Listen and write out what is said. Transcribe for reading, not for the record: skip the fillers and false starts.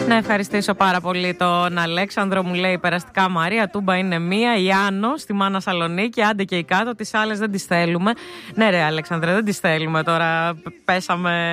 Να ευχαριστήσω πάρα πολύ τον Αλέξανδρο, μου λέει περαστικά Μαρία, Τούμπα είναι μία, η Άνω στη Μάνα Σαλονίκη, άντε και οι κάτω, τις άλλες δεν τις θέλουμε. Ναι ρε Αλέξανδρε, δεν τις θέλουμε τώρα, πέσαμε